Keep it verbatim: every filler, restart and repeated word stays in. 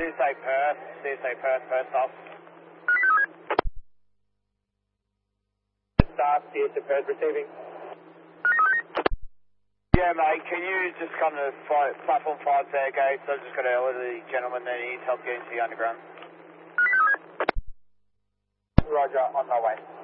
C S A Perth, C S A Perth, Perth stop. Start, C S A Perth receiving. Yeah, mate, can you just come to five, platform five there, gates? I've just got an elderly gentleman that needs help getting to the underground. Roger, on my way.